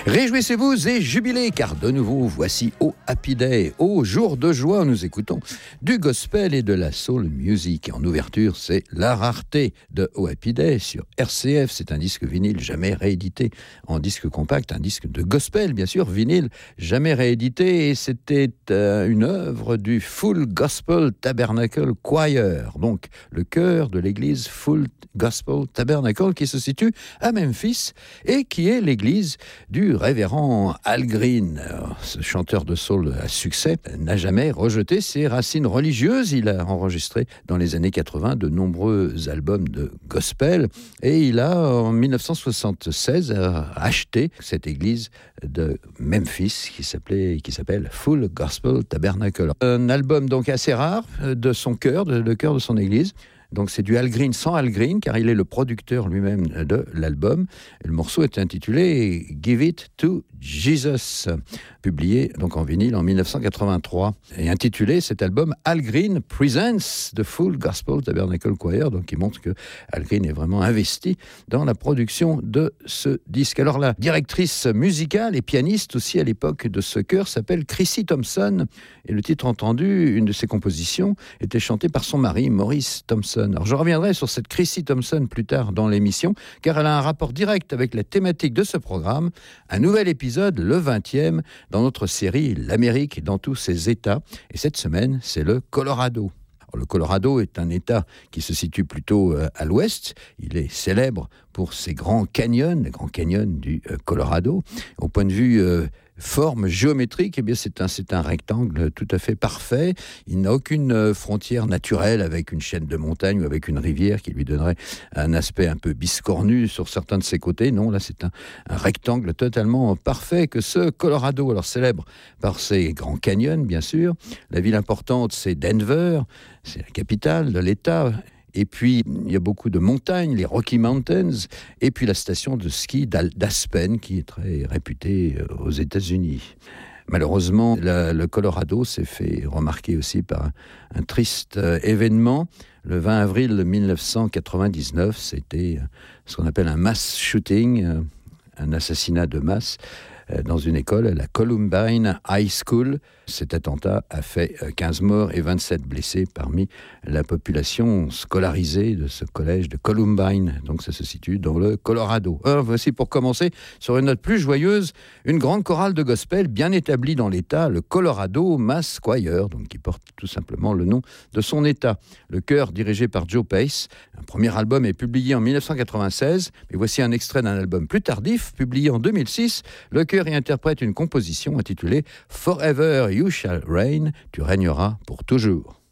Réjouissez-vous et jubilez, car de nouveau, voici au Happy Day, au jour de joie, nous écoutons du gospel et de la soul music. En ouverture, c'est La Rareté de Au Happy Day sur RCF. C'est un disque vinyle jamais réédité en disque compact, un disque de gospel, bien sûr, vinyle jamais réédité. Et c'était une œuvre du Full Gospel Tabernacle Choir, donc le chœur de l'église Full Gospel Tabernacle qui se situe à Memphis et qui est l'église du révérend Al Green. Ce chanteur de soul à succès n'a jamais rejeté ses racines religieuses. Il a enregistré dans les années 80 de nombreux albums de gospel et il a en 1976 acheté cette église de Memphis qui s'appelle Full Gospel Tabernacle. Un album donc assez rare de son chœur, le chœur de son église. Donc c'est du Al Green sans Al Green, car il est le producteur lui-même de l'album. Et le morceau est intitulé « Give It to Jesus », publié donc en vinyle en 1983. Et intitulé cet album « Al Green Presents the Full Gospel Tabernacle Choir », donc il montre que Al Green est vraiment investi dans la production de ce disque. Alors la directrice musicale et pianiste aussi à l'époque de ce chœur s'appelle Chrissy Thompson. Et le titre entendu, une de ses compositions, était chantée par son mari, Maurice Thompson. Alors je reviendrai sur cette Chrissy Thompson plus tard dans l'émission, car elle a un rapport direct avec la thématique de ce programme, un nouvel épisode, le 20e, dans notre série L'Amérique dans tous ses États. Et cette semaine, c'est le Colorado. Alors, le Colorado est un État qui se situe plutôt à l'ouest. Il est célèbre pour ses grands canyons, les grands canyons du Colorado. Au point de vue forme géométrique, eh bien c'est un rectangle tout à fait parfait. Il n'a aucune frontière naturelle avec une chaîne de montagnes ou avec une rivière qui lui donnerait un aspect un peu biscornu sur certains de ses côtés. Non, là c'est un rectangle totalement parfait que ce Colorado, alors célèbre par ses grands canyons bien sûr. La ville importante c'est Denver, c'est la capitale de l'État. Et puis, il y a beaucoup de montagnes, les Rocky Mountains, et puis la station de ski d'Aspen, qui est très réputée aux États-Unis. Malheureusement, le Colorado s'est fait remarquer aussi par un triste événement. Le 20 avril 1999, c'était ce qu'on appelle un mass shooting, un assassinat de masse, dans une école, la Columbine High School. Cet attentat a fait 15 morts et 27 blessés parmi la population scolarisée de ce collège de Columbine. Donc ça se situe dans le Colorado. Alors, voici pour commencer, sur une note plus joyeuse, une grande chorale de gospel bien établie dans l'État, le Colorado Mass Choir, donc qui porte tout simplement le nom de son État. Le chœur dirigé par Joe Pace. Un premier album est publié en 1996, mais voici un extrait d'un album plus tardif, publié en 2006. Le chœur y interprète une composition intitulée « Forever You Shall Reign », tu régneras pour toujours.